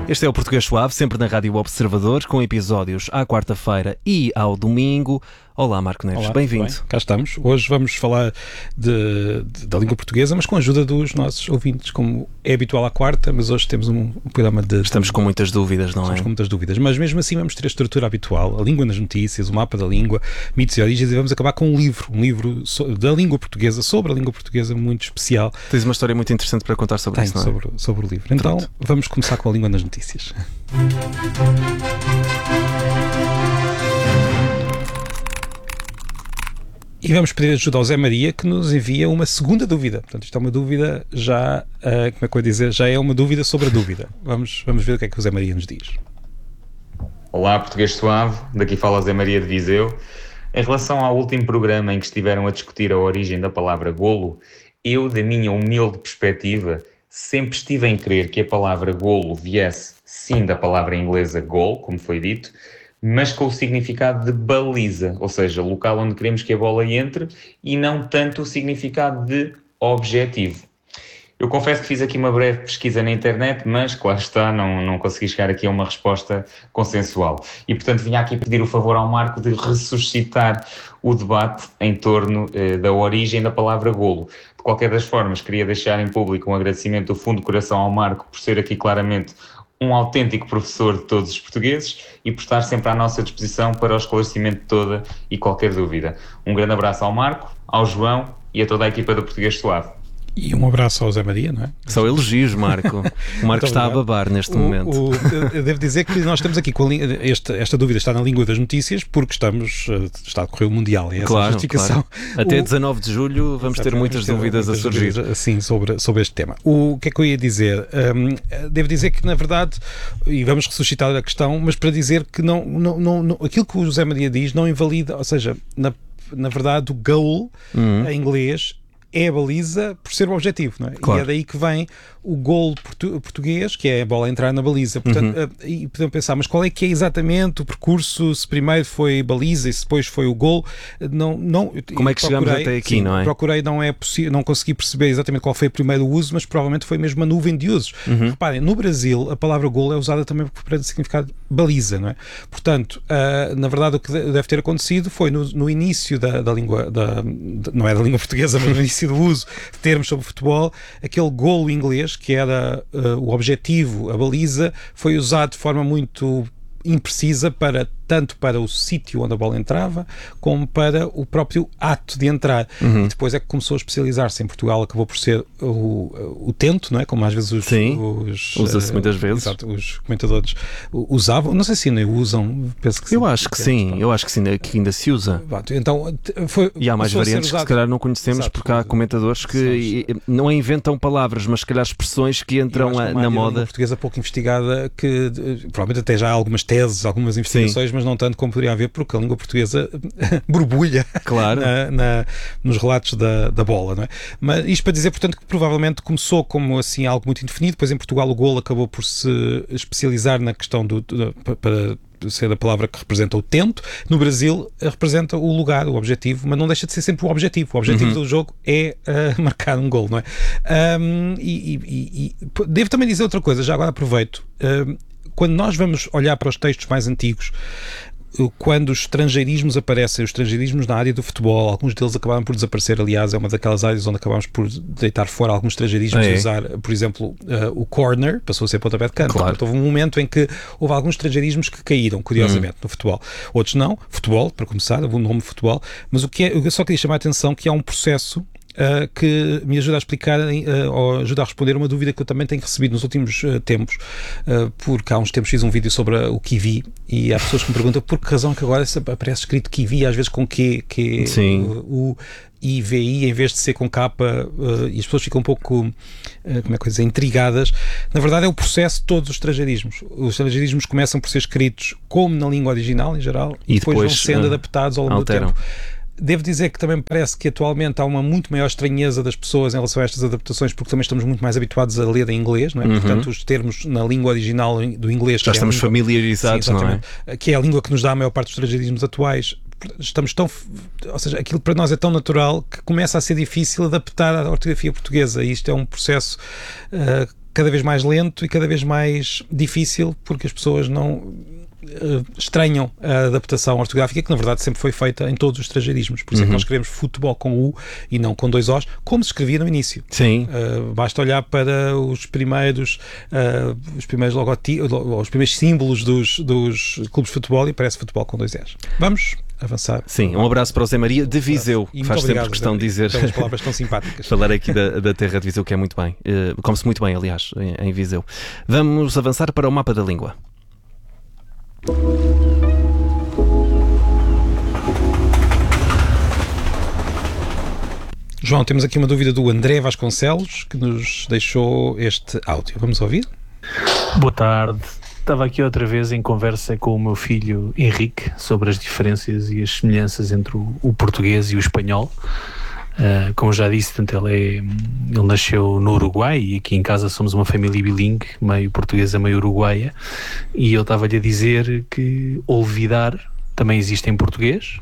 Este é o Português Suave, sempre na Rádio Observador, com episódios à quarta-feira e ao domingo. Olá, Marco Neves, Olá, bem-vindo. Cá estamos. Hoje vamos falar da língua portuguesa, mas com a ajuda dos nossos ouvintes, como é habitual à quarta, mas hoje temos um programa de... Estamos com muitas dúvidas, não é? Estamos com muitas dúvidas, mas mesmo assim vamos ter a estrutura habitual, a língua nas notícias, o mapa da língua, mitos e origens, e vamos acabar com um livro da língua portuguesa, sobre a língua portuguesa, muito especial. Tens uma história muito interessante para contar sobre isso, não é? Sobre o livro. Então, vamos começar com a língua nas notícias. E vamos pedir ajuda ao Zé Maria, que nos envia uma segunda dúvida. Portanto, isto é uma dúvida já, como é que eu ia dizer, já é uma dúvida sobre a dúvida. Vamos ver o que é que o Zé Maria nos diz. Olá, Português Suave, daqui fala o Zé Maria de Viseu. Em relação ao último programa em que estiveram a discutir a origem da palavra golo, eu, da minha humilde perspectiva, sempre estive em crer que a palavra golo viesse sim da palavra inglesa goal, como foi dito, mas com o significado de baliza, ou seja, local onde queremos que a bola entre, e não tanto o significado de objetivo. Eu confesso que fiz aqui uma breve pesquisa na internet, mas, claro está, não consegui chegar aqui a uma resposta consensual. E, portanto, vinha aqui pedir o favor ao Marco de ressuscitar o debate em torno da origem da palavra golo. De qualquer das formas, queria deixar em público um agradecimento do fundo do coração ao Marco por ser aqui claramente um autêntico professor de todos os portugueses e por estar sempre à nossa disposição para o esclarecimento de toda e qualquer dúvida. Um grande abraço ao Marco, ao João e a toda a equipa do Português Suave. E um abraço ao Zé Maria, não é? São elogios, Marco. O Marco está a babar neste momento. Eu devo dizer que nós estamos aqui com esta dúvida está na língua das notícias porque está a decorrer o Mundial. E essa justificação. Claro. Até 19 de julho vamos ter muitas dúvidas a surgir. Sim, sobre este tema. O que é que eu ia dizer? Devo dizer que, na verdade, e vamos ressuscitar a questão, mas para dizer que não, aquilo que o José Maria diz não invalida, ou seja, na verdade, o goal em inglês é a baliza por ser o objetivo, não é? Claro. E é daí que vem o gol português, que é a bola entrar na baliza. Portanto, e podemos pensar, mas qual é que é exatamente o percurso, se primeiro foi baliza e se depois foi o gol? Como é que chegamos até aqui, sim, não é? Procurei, não consegui perceber exatamente qual foi o primeiro uso, mas provavelmente foi mesmo uma nuvem de usos. Reparem, no Brasil, a palavra gol é usada também para significar baliza, não é? Portanto, na verdade, o que deve ter acontecido foi no início da língua, não é da língua portuguesa, mas no início do uso de termos sobre futebol, aquele golo inglês, que era o objetivo, a baliza, foi usado de forma muito imprecisa tanto para o sítio onde a bola entrava, como para o próprio ato de entrar. E depois é que começou a especializar-se. Em Portugal acabou por ser o tento, não é? Como às vezes usa-se muitas vezes. Exato, os comentadores usavam. Não sei se ainda usam. Penso que sim. Eu acho que sim, que ainda se usa. Então, e há mais variantes que se calhar não conhecemos. Exato, porque há comentadores que não inventam palavras, mas se calhar expressões que entram na moda. A portuguesa pouco investigada, que provavelmente até já há algumas teses, algumas investigações, mas não tanto como poderia haver, porque a língua portuguesa borbulha, claro, nos relatos da bola, não é? Mas isto para dizer, portanto, que provavelmente começou como assim algo muito indefinido. Depois em Portugal o golo acabou por se especializar na questão para ser a palavra que representa o tento. No Brasil representa o lugar, o objetivo, mas não deixa de ser sempre o objetivo. O objetivo do jogo é marcar um golo, não é? E devo também dizer outra coisa, já agora aproveito. Quando nós vamos olhar para os textos mais antigos, quando os estrangeirismos aparecem, os estrangeirismos na área do futebol, alguns deles acabaram por desaparecer. Aliás, é uma daquelas áreas onde acabamos por deitar fora alguns estrangeirismos e usar, por exemplo, o corner, passou a ser pontapé de canto. Claro. Portanto, houve um momento em que houve alguns estrangeirismos que caíram, curiosamente, no futebol. Outros não. Futebol, para começar, houve um nome futebol. Mas eu só queria chamar a atenção que há um processo que me ajuda a explicar ou ajuda a responder uma dúvida que eu também tenho recebido nos últimos tempos, porque há uns tempos fiz um vídeo sobre o Kiwi e há pessoas que me perguntam por que razão que agora aparece escrito Kiwi, às vezes com Q, o IVI em vez de ser com K, e as pessoas ficam um pouco, como é que eu dizer, intrigadas. Na verdade é o processo de todos os estrangeirismos. Os estrangeirismos começam por ser escritos como na língua original, em geral, e depois vão sendo adaptados ao longo do tempo. Devo dizer que também me parece que atualmente há uma muito maior estranheza das pessoas em relação a estas adaptações, porque também estamos muito mais habituados a ler em inglês, não é? Portanto, os termos na língua original do inglês... Já estamos familiarizados, não é? Que é a língua que nos dá a maior parte dos estrangeirismos atuais. Estamos tão... Ou seja, aquilo para nós é tão natural que começa a ser difícil adaptar à ortografia portuguesa, e isto é um processo cada vez mais lento e cada vez mais difícil, porque as pessoas não estranham a adaptação ortográfica, que na verdade sempre foi feita em todos os estrangeirismos. Por isso é que nós escrevemos futebol com U e não com 2 Os, como se escrevia no início. Sim. Basta olhar para os primeiros logotipos, os primeiros símbolos dos clubes de futebol e parece futebol com 2 Es. Vamos avançar. Sim, um abraço para o Zé Maria de Viseu, e faz sempre questão de dizer pelas palavras tão simpáticas. falar aqui da terra de Viseu, que é muito bem, come-se muito bem, aliás, em Viseu. Vamos avançar para o mapa da língua. João, temos aqui uma dúvida do André Vasconcelos, que nos deixou este áudio. Vamos ouvir? Boa tarde. Estava aqui outra vez em conversa com o meu filho Henrique sobre as diferenças e as semelhanças entre o português e o espanhol. Como já disse, portanto, ele nasceu no Uruguai e aqui em casa somos uma família bilingue, meio portuguesa, meio uruguaia, e eu estava-lhe a dizer que olvidar também existe em português,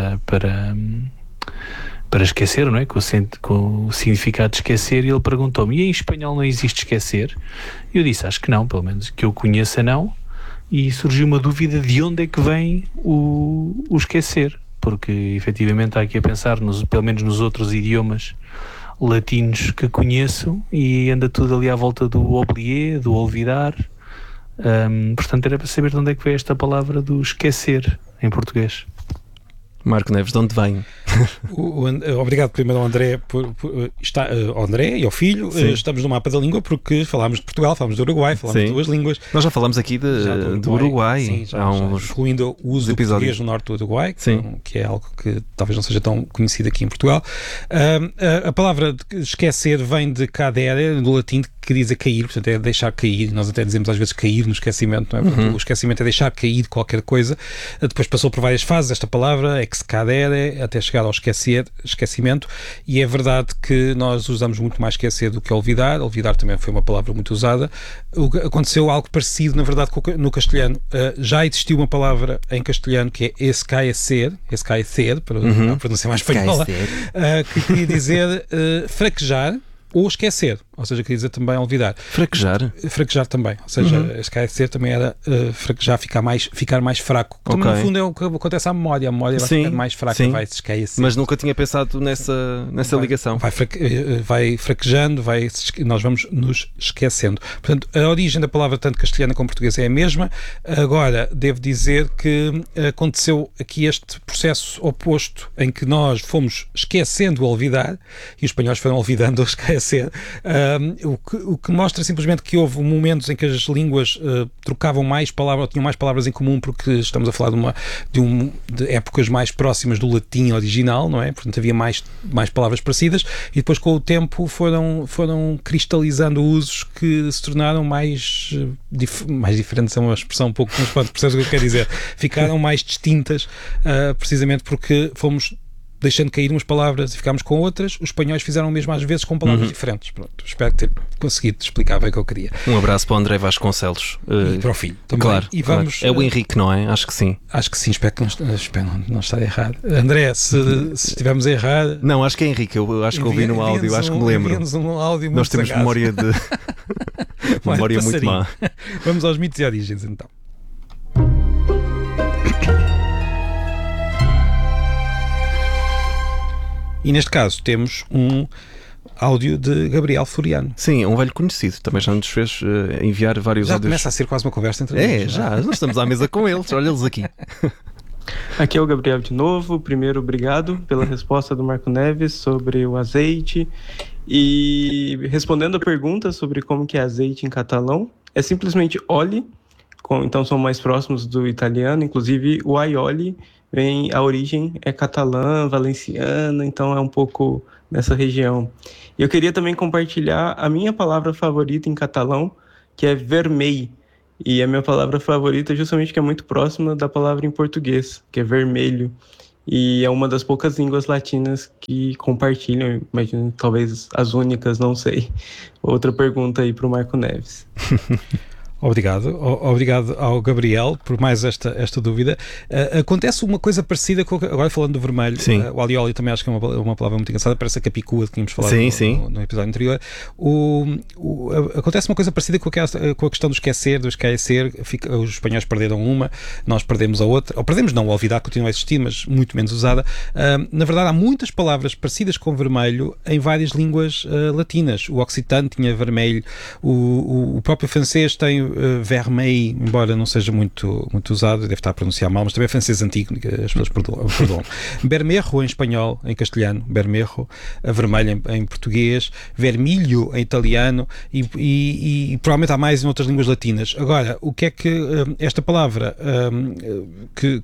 para esquecer, não é? Com o significado de esquecer, e ele perguntou-me, e em espanhol não existe esquecer? E eu disse, acho que não, pelo menos que eu conheça não, e surgiu uma dúvida de onde é que vem o esquecer, porque efetivamente há aqui a pensar, pelo menos nos outros idiomas latinos que conheço, e anda tudo ali à volta do oublier, do olvidar. Portanto, era para saber de onde é que veio esta palavra do esquecer em português. Marco Neves, de onde vem? Obrigado primeiro ao André, ao André e ao filho. Estamos no mapa da língua porque falámos de Portugal, falámos do Uruguai, falámos de 2 línguas. Nós já falámos aqui do Uruguai. Sim, incluindo o uso do português no norte do Uruguai, que é algo que talvez não seja tão conhecido aqui em Portugal. A palavra esquecer vem de cadere, do latim, que diz a cair, portanto é deixar cair. Nós até dizemos às vezes cair no esquecimento, não é? Portanto, o esquecimento é deixar cair qualquer coisa. Depois passou por várias fases esta palavra, excadere, até chegar ao esquecimento, e é verdade que nós usamos muito mais esquecer do que olvidar. Olvidar também foi uma palavra muito usada. Aconteceu algo parecido, na verdade, no castelhano. Já existiu uma palavra em castelhano que é escaecer, para a pronúncia mais espanhola, que queria dizer fraquejar ou esquecer, ou seja, queria dizer também olvidar. Fraquejar também, ou seja, esquecer também era fraquejar, ficar mais fraco. Também, no fundo, é o que acontece à memória. A memória vai ficar mais fraca, vai se esquecer. Mas nunca tinha pensado nessa ligação. Vai fraquejando, nós vamos nos esquecendo. Portanto, a origem da palavra, tanto castelhana como portuguesa, é a mesma. Agora, devo dizer que aconteceu aqui este processo oposto, em que nós fomos esquecendo o olvidar, e os espanhóis foram olvidando o esquecer. O que mostra simplesmente que houve momentos em que as línguas trocavam mais palavras, ou tinham mais palavras em comum, porque estamos a falar de épocas mais próximas do latim original, não é? Portanto, havia mais palavras parecidas, e depois com o tempo foram cristalizando usos que se tornaram mais diferentes, é uma expressão um pouco, mas pronto, percebes o que eu quero dizer? Ficaram mais distintas, precisamente porque fomos deixando cair umas palavras e ficámos com outras. Os espanhóis fizeram o mesmo às vezes com palavras diferentes. Pronto, espero ter conseguido explicar bem o que eu queria. Um abraço para o André Vasconcelos. E para o filho também. Claro, e vamos, é o Henrique, não é? Acho que sim. Acho que sim, espero não estar errado. André, se estivermos a errar... Não, acho que é Henrique, eu acho que ouvi no áudio, acho que me lembro. Nós temos memória memória muito má. Vamos aos mitos e origens, então. E neste caso temos um áudio de Gabriel Floriano. Sim, um velho conhecido. Também já nos fez enviar vários áudios. Já começa a ser quase uma conversa entre nós. Já. Nós estamos à mesa com eles. Olha eles aqui. Aqui é o Gabriel de novo. Primeiro, obrigado pela resposta do Marco Neves sobre o azeite. E respondendo a pergunta sobre como que é azeite em catalão, é simplesmente oli, então são mais próximos do italiano. Inclusive o aioli, a origem é catalã, valenciana, então é um pouco nessa região. E eu queria também compartilhar a minha palavra favorita em catalão, que é vermell. E a minha palavra favorita justamente que é muito próxima da palavra em português, que é vermelho. E é uma das poucas línguas latinas que compartilham, imagino, talvez as únicas, não sei. Outra pergunta aí para o Marco Neves. Obrigado ao Gabriel por mais esta dúvida. Acontece uma coisa parecida com, agora falando do vermelho, o alioli também acho que é uma palavra muito engraçada, parece a capicua que tínhamos falado no episódio anterior. Acontece uma coisa parecida com a questão do esquecer, os espanhóis perderam uma, nós perdemos a outra, ou perdemos não, o olvidar continua a existir, mas muito menos usada. Na verdade há muitas palavras parecidas com vermelho em várias línguas latinas. O occitano tinha vermelho, o próprio francês tem vermeil, embora não seja muito usado, deve estar a pronunciar mal, mas também é francês antigo, as pessoas perdoam. Bermejo em espanhol, em castelhano, bermejo, vermelho em português, vermelho em italiano e provavelmente há mais em outras línguas latinas. Agora, o que é que esta palavra que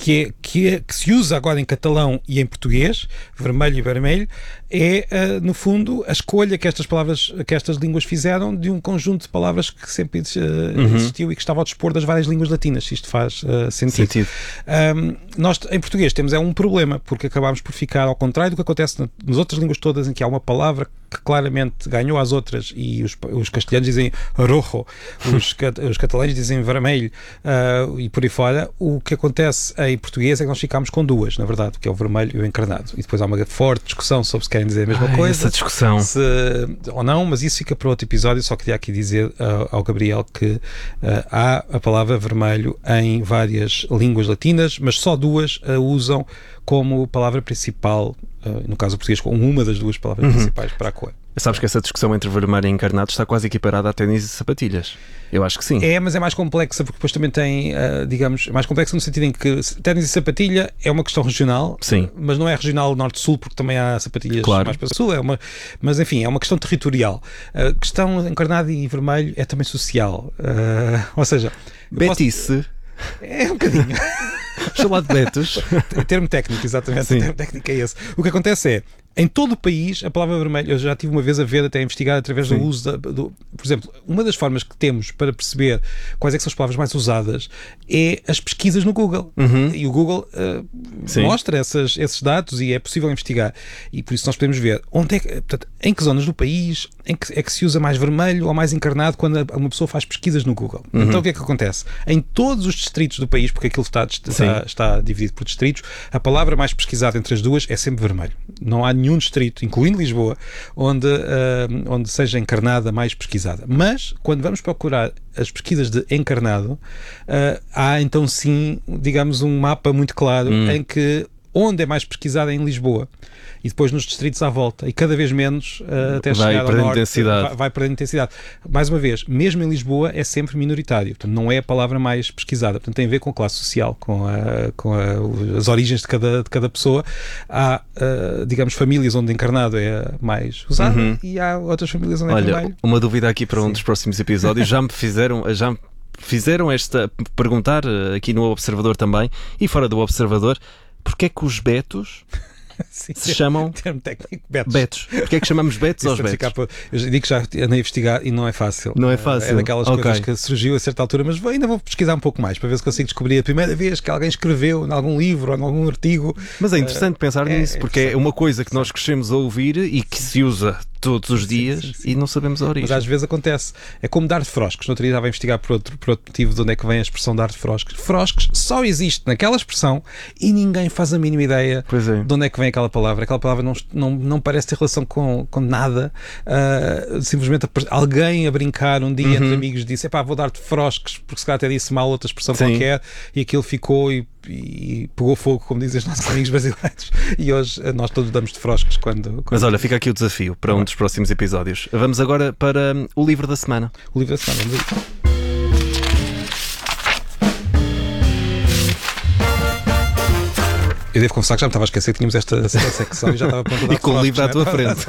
se usa agora em catalão e em português, vermelho e vermelho, é, no fundo, a escolha que estas línguas fizeram de um conjunto de palavras que sempre existiu e que estava ao dispor das várias línguas latinas. Isto faz sentido. Nós, em português, temos um problema, porque acabámos por ficar ao contrário do que acontece nas outras línguas todas, em que há uma palavra que claramente ganhou às outras, e os castelhanos dizem rojo, os catalães dizem vermelho, e por aí fora. O que acontece em português é que nós ficámos com duas, na verdade, que é o vermelho e o encarnado. E depois há uma forte discussão sobre se querem dizer a mesma coisa. Essa discussão. Ou não, mas isso fica para outro episódio. Só queria aqui dizer ao Gabriel que há a palavra vermelho em várias línguas latinas, mas só duas a usam como palavra principal, no caso do português, com uma das duas palavras principais para a cor. Sabes que essa discussão entre vermelho e encarnado está quase equiparada a ténis e sapatilhas. Eu acho que sim. Mas é mais complexa, porque depois também tem, mais complexa no sentido em que ténis e sapatilha é uma questão regional, mas não é regional norte-sul, porque também há sapatilhas mais para o sul, mas enfim, é uma questão territorial. A questão encarnado e vermelho é também social. Ou seja... Betice. É um bocadinho. Chamado de Betos. Termo técnico, exatamente. O termo técnico é esse. O que acontece é, em todo o país, a palavra vermelho, eu já tive uma vez a ver, até a investigar através do uso por exemplo, uma das formas que temos para perceber quais é que são as palavras mais usadas é as pesquisas no Google. E o Google mostra esses dados e é possível investigar. E por isso nós podemos ver em que zonas do país é que se usa mais vermelho ou mais encarnado quando uma pessoa faz pesquisas no Google. Então o que é que acontece? Em todos os distritos do país, porque aquilo está dividido por distritos, a palavra mais pesquisada entre as duas é sempre vermelho. Não há nenhum distrito, incluindo Lisboa, onde seja encarnada mais pesquisada. Mas, quando vamos procurar as pesquisas de encarnado, há então sim, digamos, um mapa muito claro em que onde é mais pesquisada é em Lisboa e depois nos distritos à volta, e cada vez menos até chegar ao norte vai perdendo intensidade. Mais uma vez, mesmo em Lisboa é sempre minoritário, portanto não é a palavra mais pesquisada, portanto tem a ver com a classe social, com as origens de cada pessoa. Há digamos famílias onde encarnado é mais usado e há outras famílias onde é vermelho. Olha, uma dúvida aqui para um dos próximos episódios. Já me fizeram perguntar aqui no Observador também e fora do Observador, porque é que os betos se chamam termo técnico betos? Porque é que chamamos betos aos betos? Eu digo que já andei a investigar e não é fácil. Não é fácil. É daquelas coisas que surgiu a certa altura, mas ainda vou pesquisar um pouco mais para ver se consigo descobrir a primeira vez que alguém escreveu em algum livro ou em algum artigo. Mas é interessante pensar nisso, porque é uma coisa que nós crescemos a ouvir e que se usa todos os dias e não sabemos a origem. Mas às vezes acontece. É como dar de froscos. No outro dia estava a investigar por outro motivo de onde é que vem a expressão dar de froscos. Froscos só existe naquela expressão e ninguém faz a mínima ideia de onde é que vem aquela palavra. Aquela palavra não parece ter relação com nada. Simplesmente alguém a brincar um dia entre amigos disse: vou dar-te froscos, porque se calhar até disse mal outra expressão qualquer, e aquilo ficou e pegou fogo, como dizem os nossos amigos brasileiros, e hoje nós todos damos de froscos quando... Mas olha, fica aqui o desafio para um dos próximos episódios. Vamos agora para o livro da semana. O livro da semana, vamos aí. Eu devo confessar que já me estava a esquecer que tínhamos esta secção e já estava pronto a dar e com o livro à tua frente.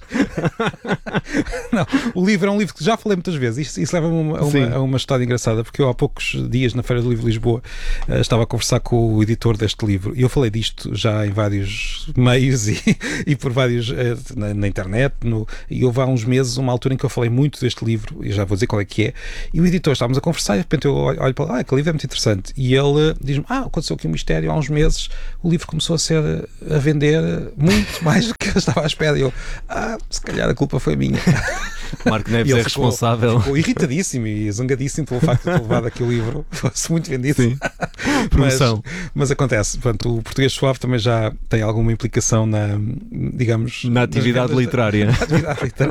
Não, o livro é um livro que já falei muitas vezes. Isso leva-me a uma história engraçada, porque eu há poucos dias na Feira do Livro de Lisboa estava a conversar com o editor deste livro e eu falei disto já em vários meios e por vários na internet e houve há uns meses uma altura em que eu falei muito deste livro e já vou dizer qual é que é, e o editor, estávamos a conversar e de repente eu olho para lá, aquele livro é muito interessante, e ele diz-me: aconteceu aqui um mistério há uns meses, o livro começou a vender muito mais do que eu estava à espera. E eu, se calhar a culpa foi minha. Marco Neves é responsável. Ficou irritadíssimo e zangadíssimo pelo facto de ter levado aquele livro. Fosse muito vendido. Sim. Promoção. Mas acontece. Portanto, o Português Suave também já tem alguma implicação na, digamos... Na atividade literária. Na atividade literária.